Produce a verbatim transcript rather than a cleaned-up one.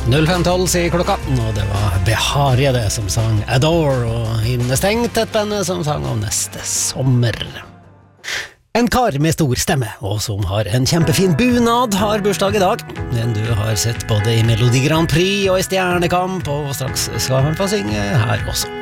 null fem tolv sier klokka, og det var Beharie det som sang Adore, og innestengt et band som sang om neste sommer. En kar med stor stemme, og som har en kjempefin bunad, har bursdag i dag. Den du har sett både i Melodi Grand Prix og i Stjernekamp, og straks skal han få synge her også.